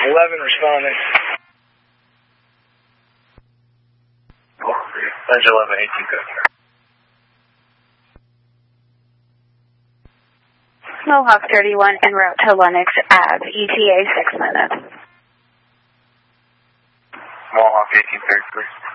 11 responding. Ledge 11, 18 Mohawk 31 en route to Lenox Ave, ETA 6 minutes. Mohawk 1833.